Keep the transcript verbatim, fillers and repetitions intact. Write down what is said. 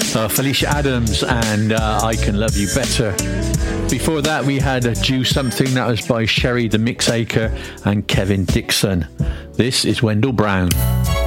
Uh, Felicia Adams and uh, I Can Love You Better. Before that, we had uh, Do Something. That was by Sherry the Mixacre and Kevin Dixon. This is Wendell Brown.